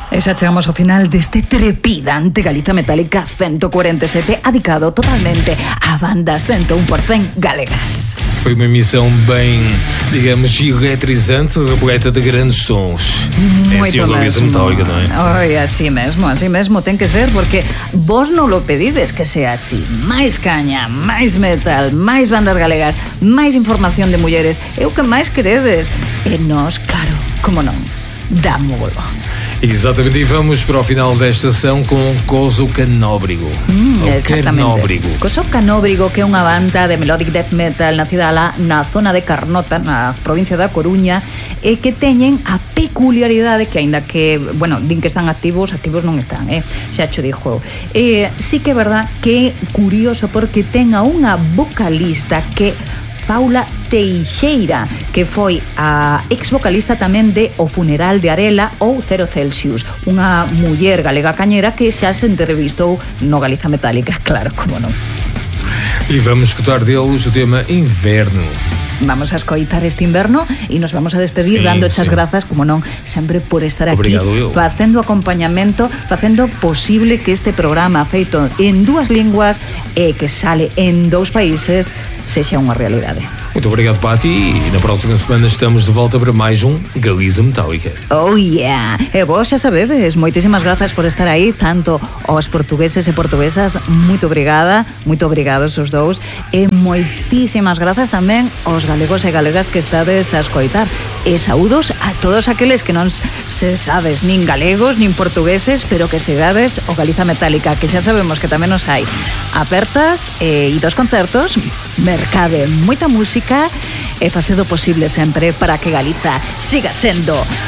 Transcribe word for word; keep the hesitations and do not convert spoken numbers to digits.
E xa chegamos ao final deste trepidante Galiza Metálica ciento cuarenta e sete, adicado totalmente a bandas cento un por cento galegas. Foi uma emissão bem, digamos, eletrizante, repleta de grandes sons. Muito é assim o Galiza Metálica, não é? Oi, así mesmo, así mesmo ten que ser, porque vos non lo pedides que sea así. Máis caña, máis metal, máis bandas galegas, máis información de mulleres, é o que máis queredes. E nós, claro, como non, dámolo. Exatamente, e vamos para o final desta sessão com Coso Canóbrigo. Mm, exactamente. Canóbrigo. Coso Canóbrigo, que é unha banda de melodic death metal nacida lá na zona de Carnota, na provincia da Coruña, e que teñen a peculiaridade que, aínda que, bueno, din que están activos, activos non están, eh? xa cho dixo. Eh, sí que é verdad que é curioso porque ten a unha vocalista que Paula Teixeira, que foi a ex vocalista tamén de O Funeral de Arela ou Cero Celsius, unha muller galega cañera que xa se entrevistou no Galiza Metálica, claro, como non. E vamos escutar deles o tema Inverno. Vamos a escoitar este inverno e nos vamos a despedir sí, dando esas sí. grazas, como non, sempre por estar aquí. Obrigado, eu. Facendo acompañamento, facendo posible que este programa feito en dúas linguas e que sale en dous países sexa unha realidade. Muito obrigado, Pati, e na próxima semana estamos de volta para mais um Galiza Metálica. Oh yeah! E vos xa sabedes, moitísimas grazas por estar aí, tanto aos portugueses e portuguesas, moito obrigada, moito obrigados os dous, e moitísimas grazas tamén aos galegos e galegas que estades a escoitar. E saúdos a todos aqueles que non se sabes nin galegos nin portugueses, pero que segades o Galiza Metálica, que xa sabemos que tamén os hai apertas e, e dos concertos, mercade moita música e facedo posible sempre para que Galiza siga sendo